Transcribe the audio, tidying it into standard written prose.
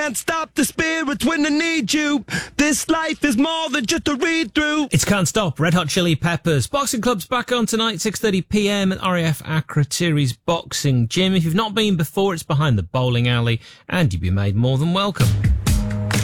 Can't stop the spirits when I need you. This life is more than just a read-through. It's Can't Stop, Red Hot Chili Peppers. Boxing Club's back on tonight, 6:30pm at RAF Akrotiri's Boxing Gym. If you've not been before, it's behind the bowling alley, and you'd be made more than welcome.